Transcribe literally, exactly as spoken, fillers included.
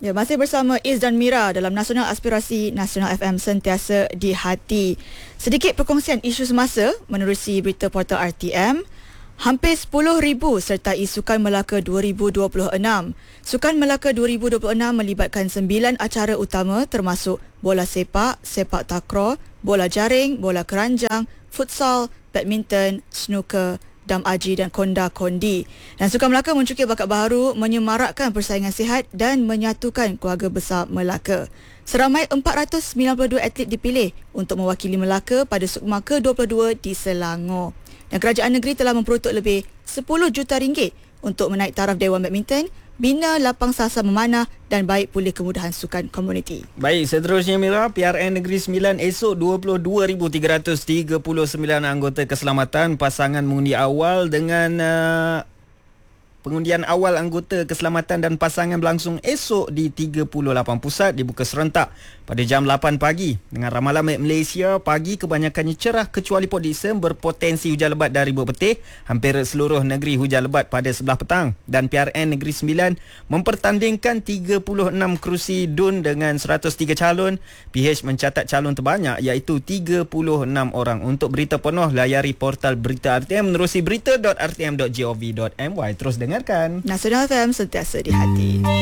Ya, masih bersama Iz dan Mira dalam Nasional Aspirasi Nasional F M Sentiasa di Hati. Sedikit perkongsian isu semasa menerusi berita portal R T M. Hampir sepuluh ribu sertai Sukan Melaka dua ribu dua puluh enam. Sukan Melaka dua ribu dua puluh enam melibatkan sembilan acara utama termasuk bola sepak, sepak takraw, bola jaring, bola keranjang, futsal, badminton, snooker, dam aji dan konda-kondi. Dan Sukan Melaka mencukik bakat baharu, menyemarakkan persaingan sihat dan menyatukan keluarga besar Melaka. Seramai empat ratus sembilan puluh dua atlet dipilih untuk mewakili Melaka pada Sukma ke dua puluh dua di Selangor. Dan kerajaan negeri telah memperuntuk lebih sepuluh juta ringgit untuk menaik taraf Dewan Badminton, bina lapang sasar memanah dan baik pulih kemudahan sukan komuniti. Baik, seterusnya Mira, P R N Negeri Sembilan esok dua puluh dua ribu tiga ratus tiga puluh sembilan anggota keselamatan pasangan mengundi awal dengan uh, pengundian awal anggota keselamatan dan pasangan berlangsung esok di tiga puluh lapan pusat dibuka serentak pada jam lapan pagi. Dengan ramalan Malaysia, pagi kebanyakannya cerah kecuali Port Dickson berpotensi hujan lebat dan ribut petih. Hampir seluruh negeri hujan lebat pada sebelah petang. Dan P R N Negeri Sembilan mempertandingkan tiga puluh enam kerusi D U N dengan seratus tiga calon. P H mencatat calon terbanyak iaitu tiga puluh enam orang. Untuk berita penuh, layari portal berita R T M menerusi berita dot r t m dot gov dot m y. Terus dengarkan Nasional F M Sentiasa di Hati.